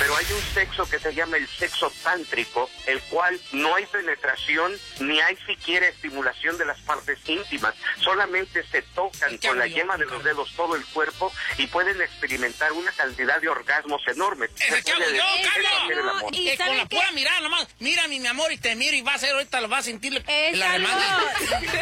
Pero hay un sexo que se llama el sexo tántrico, el cual no hay penetración ni hay siquiera estimulación de las partes íntimas, solamente se tocan con la yema de los dedos todo el cuerpo y pueden experimentar una cantidad de orgasmos enormes. ¡Ese que hago yo, Carlos! ¿Y Con la qué? pura mirada nomás, mira mi amor y te miro y vas a ver, ahorita lo vas a sentir la demanda.